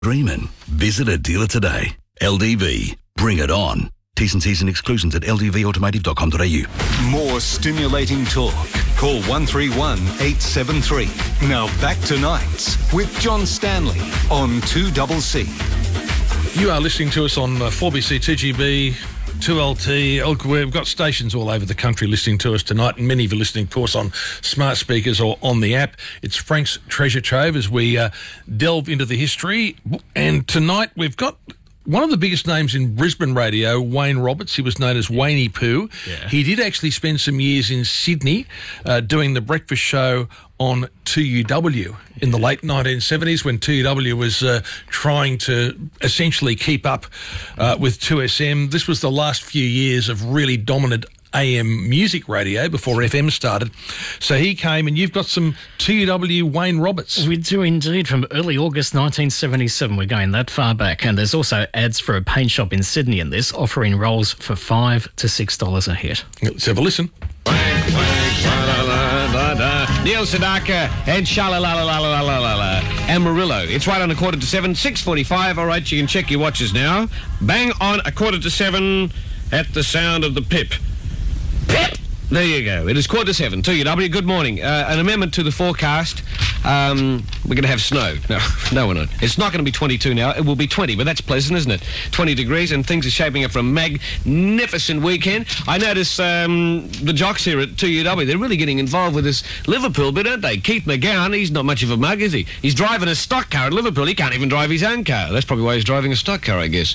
Dreamin'. Visit a dealer today. LDV. Bring it on. T's and C's and exclusions at ldvautomotive.com.au. More stimulating talk. Call 131 873. Now back to Nights with John Stanley on 2CC. You are listening to us on 4BC, 2GB, 2LT. We've got stations all over the country listening to us tonight, and many of you listening to us on smart speakers or on the app. It's Frank's Treasure Trove as we delve into the history. And tonight we've got one of the biggest names in Brisbane radio, Wayne Roberts. He was known as Waynie Poo. Yeah. He did actually spend some years in Sydney doing the breakfast show on 2UW in the late 1970s when 2UW was trying to essentially keep up with 2SM. This was the last few years of really dominant AM music radio before FM started. So he came, and you've got some 2UW Wayne Roberts. We do indeed, from early August 1977. We're going that far back. And there's also ads for a paint shop in Sydney in this, offering rolls for $5 to $6 a hit. Let's have a listen. Neil Sedaka and Shala-la-la-la-la-la-la-la. Amarillo. It's right on 7:15, 6:45. All right, you can check your watches now. Bang on 7:15 at the sound of the pip. Pip! There you go. It is 7:15. 2UW, good morning. An amendment to the forecast. We're going to have snow. No, we're not. It's not going to be 22 now. It will be 20, but that's pleasant, isn't it? 20 degrees, and things are shaping up for a magnificent weekend. I notice the jocks here at 2UW, they're really getting involved with this Liverpool bit, aren't they? Keith McGowan, he's not much of a mug, is he? He's driving a stock car at Liverpool. He can't even drive his own car. That's probably why he's driving a stock car, I guess.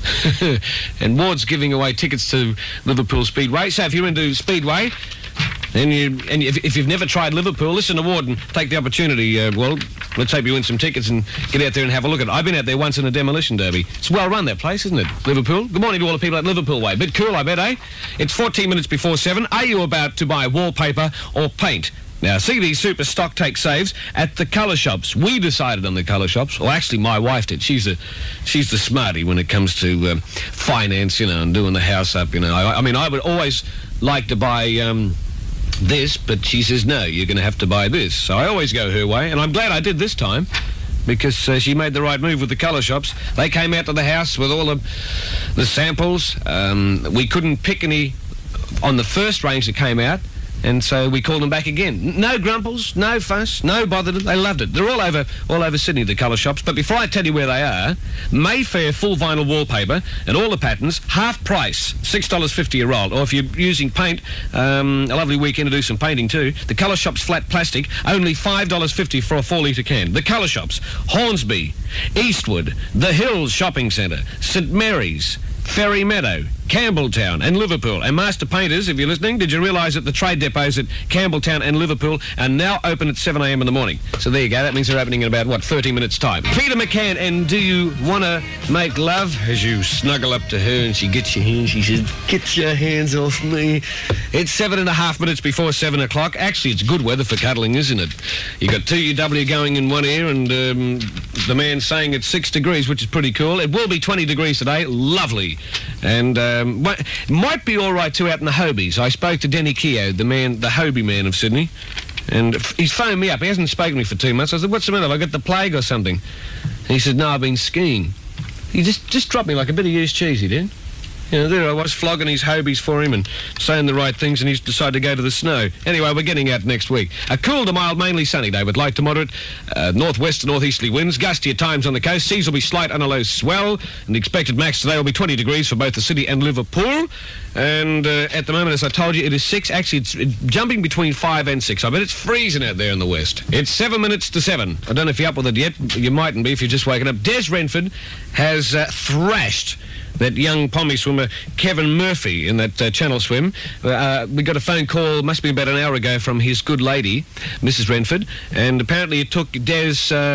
And Ward's giving away tickets to Liverpool Speedway. So if you're into Speedway, and if you've never tried Liverpool, listen to Ward and take the opportunity. Let's hope you win some tickets and get out there and have a look at it. I've been out there once in a demolition derby. It's well run, that place, isn't it? Liverpool. Good morning to all the people at Liverpool Way. Bit cool, I bet, eh? It's 14 minutes before 7. Are you about to buy wallpaper or paint? Now, see these super stock take saves at the colour shops. We decided on the colour shops. Well, actually, my wife did. She's the smarty when it comes to finance, and doing the house up, I mean, I would always like to buy this, but she says, no, you're going to have to buy this. So I always go her way, and I'm glad I did this time, because she made the right move with the colour shops. They came out to the house with all the samples. We couldn't pick any on the first range that came out, and so we called them back again. No grumples, no fuss, no bother. They loved it. They're all over Sydney, the colour shops. But before I tell you where they are, Mayfair full vinyl wallpaper and all the patterns, half price, $6.50 a roll. Or if you're using paint, a lovely weekend to do some painting too. The colour shops flat plastic, only $5.50 for a 4-litre can. The colour shops, Hornsby, Eastwood, The Hills Shopping Centre, St Mary's, Ferry Meadow, Campbelltown and Liverpool. And Master Painters, if you're listening, did you realise that the trade depots at Campbelltown and Liverpool are now open at 7 a.m. in the morning? So there you go. That means they're opening in about, 30 minutes' time. Peter McCann, and do you want to make love? As you snuggle up to her and she gets your hands, she says, get your hands off me. It's 7.5 minutes before 7 o'clock. Actually, it's good weather for cuddling, isn't it? You got 2UW going in one ear and the man saying it's 6 degrees, which is pretty cool. It will be 20 degrees today. Lovely. And might be all right too out in the Hobies. I spoke to Denny Keogh, the Hobie man of Sydney, and he's phoned me up. He hasn't spoken to me for 2 months. I said, what's the matter? Have I got the plague or something? And he said, no, I've been skiing. He just dropped me like a bit of used cheese, he did. There I was flogging his Hobies for him and saying the right things, and he's decided to go to the snow. Anyway, we're getting out next week. A cool to mild, mainly sunny day with light to moderate northwest to northeasterly winds. Gusty at times on the coast. Seas will be slight on a low swell, and the expected max today will be 20 degrees for both the city and Liverpool. And at the moment, as I told you, it is 6. Actually, it's jumping between 5 and 6. I bet it's freezing out there in the west. It's 7 minutes to 7. I don't know if you're up with it yet. You mightn't be if you're just waking up. Des Renford has thrashed that young pommy swimmer Kevin Murphy in that Channel Swim. We got a phone call, must be about an hour ago, from his good lady, Mrs. Renford, and apparently it took Des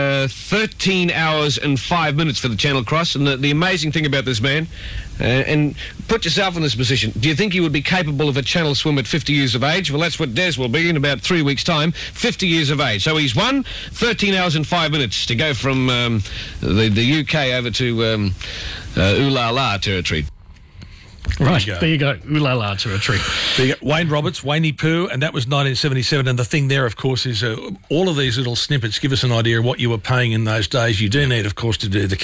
13 hours and 5 minutes for the Channel Cross. And the amazing thing about this man, and put yourself in this position, do you think he would be capable of a Channel Swim at 50 years of age? Well, that's what Des will be in about 3 weeks' time, 50 years of age. So he's won 13 hours and 5 minutes to go from the UK over to Ooh La La territory. Right, there you go. Ooh la la to a tree. There you go. Wayne Roberts, Wayne Pooh, and that was 1977. And the thing there, of course, is all of these little snippets give us an idea of what you were paying in those days. You do need, of course, to do the